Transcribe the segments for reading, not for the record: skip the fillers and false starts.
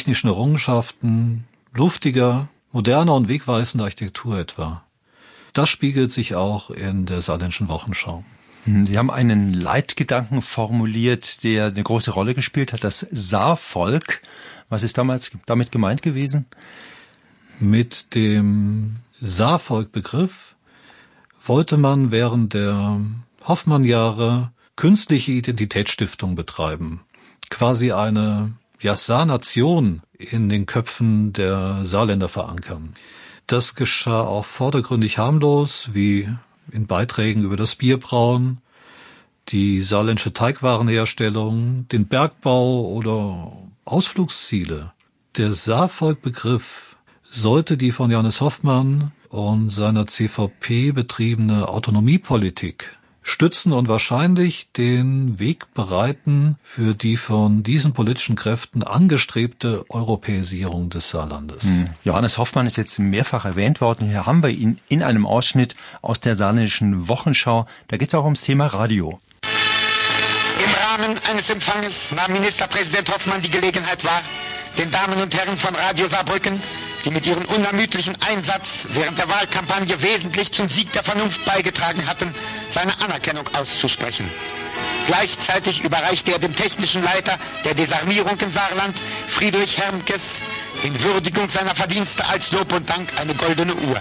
technischen Errungenschaften, luftiger, moderner und wegweisender Architektur etwa. Das spiegelt sich auch in der Saarländischen Wochenschau. Sie haben einen Leitgedanken formuliert, der eine große Rolle gespielt hat, das Saarvolk. Was ist damals damit gemeint gewesen? Mit dem Saarvolk-Begriff wollte man während der Hoffmann-Jahre künstliche Identitätsstiftung betreiben. Quasi eine Saarnation in den Köpfen der Saarländer verankern. Das geschah auch vordergründig harmlos, wie in Beiträgen über das Bierbrauen, die saarländische Teigwarenherstellung, den Bergbau oder Ausflugsziele. Der Saarvolk-Begriff sollte die von Johannes Hoffmann und seiner CVP betriebene Autonomiepolitik stützen und wahrscheinlich den Weg bereiten für die von diesen politischen Kräften angestrebte Europäisierung des Saarlandes. Johannes Hoffmann ist jetzt mehrfach erwähnt worden. Hier haben wir ihn in einem Ausschnitt aus der Saarländischen Wochenschau. Da geht es auch ums Thema Radio. Im Rahmen eines Empfanges nahm Ministerpräsident Hoffmann die Gelegenheit wahr, den Damen und Herren von Radio Saarbrücken, die mit ihrem unermüdlichen Einsatz während der Wahlkampagne wesentlich zum Sieg der Vernunft beigetragen hatten, seine Anerkennung auszusprechen. Gleichzeitig überreichte er dem technischen Leiter der Desarmierung im Saarland, Friedrich Hermkes, in Würdigung seiner Verdienste als Lob und Dank eine goldene Uhr.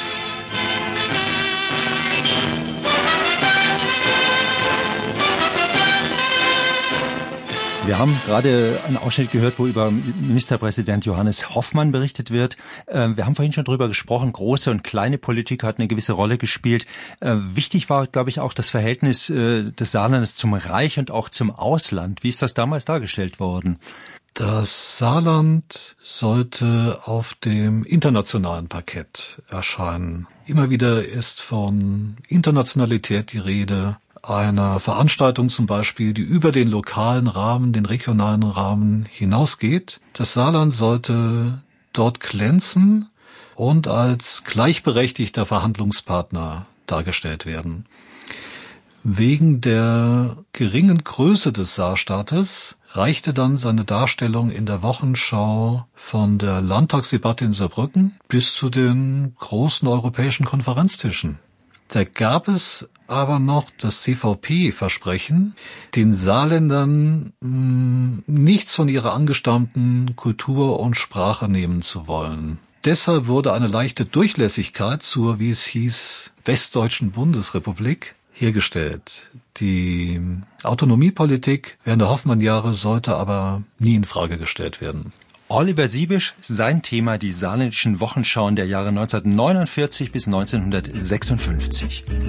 Wir haben gerade einen Ausschnitt gehört, wo über Ministerpräsident Johannes Hoffmann berichtet wird. Wir haben vorhin schon drüber gesprochen, große und kleine Politik hat eine gewisse Rolle gespielt. Wichtig war, glaube ich, auch das Verhältnis des Saarlandes zum Reich und auch zum Ausland. Wie ist das damals dargestellt worden? Das Saarland sollte auf dem internationalen Parkett erscheinen. Immer wieder ist von Internationalität die Rede. Einer Veranstaltung zum Beispiel, die über den lokalen Rahmen, den regionalen Rahmen hinausgeht. Das Saarland sollte dort glänzen und als gleichberechtigter Verhandlungspartner dargestellt werden. Wegen der geringen Größe des Saarstaates reichte dann seine Darstellung in der Wochenschau von der Landtagsdebatte in Saarbrücken bis zu den großen europäischen Konferenztischen. Da gab es aber noch das CVP-Versprechen, den Saarländern nichts von ihrer angestammten Kultur und Sprache nehmen zu wollen. Deshalb wurde eine leichte Durchlässigkeit zur, wie es hieß, Westdeutschen Bundesrepublik hergestellt. Die Autonomiepolitik während der Hoffmann-Jahre sollte aber nie in Frage gestellt werden. Oliver Siebisch, sein Thema die saarländischen Wochenschauen der Jahre 1949 bis 1956.